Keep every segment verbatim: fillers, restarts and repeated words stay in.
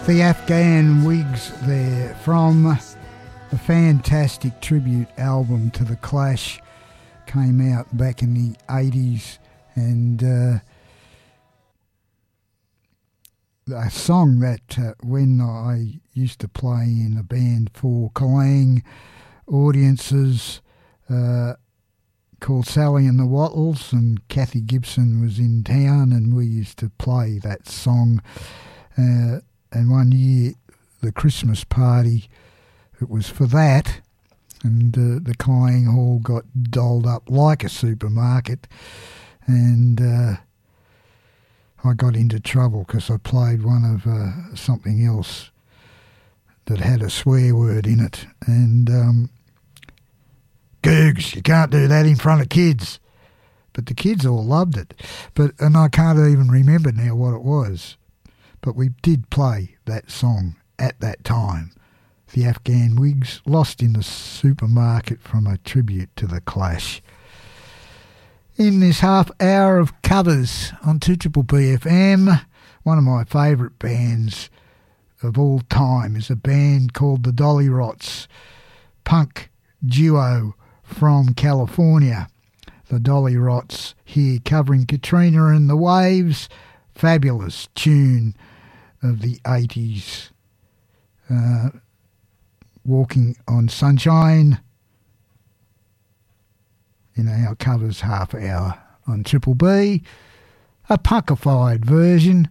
The Afghan Wigs there from a fantastic tribute album to The Clash, came out back in the eighties, and uh, a song that uh, when I used to play in a band for Kalang audiences uh, called Sally and the Wattles, and Kathy Gibson was in town and we used to play that song. Uh, and one year, the Christmas party, it was for that, and uh, the Kalang Hall got dolled up like a supermarket, and uh, I got into trouble because I played one of uh, something else that had a swear word in it, and um, Googs, you can't do that in front of kids. But the kids all loved it, but and I can't even remember now what it was. But we did play that song at that time. The Afghan Wigs, Lost in the Supermarket, from a tribute to The Clash. In this half hour of covers on two Triple B F M, one of my favourite bands of all time is a band called the Dolly Rots, punk duo from California. The Dolly Rots here covering Katrina and the Waves, fabulous tune of the eighties, uh, Walking on Sunshine, in our covers half hour on Triple B, a punkified version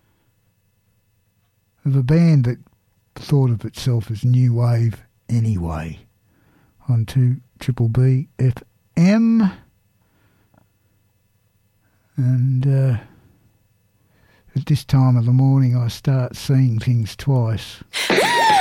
of a band that thought of itself as new wave anyway, on two Triple B F M. And uh, at this time of the morning I start seeing things twice.